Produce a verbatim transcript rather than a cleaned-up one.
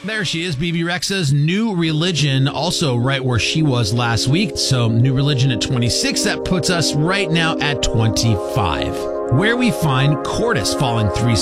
There she is, Bebe Rexha's New Religion, also right where she was last week. So New Religion at twenty-six, that puts us right now at twenty-five, where we find Cordis falling three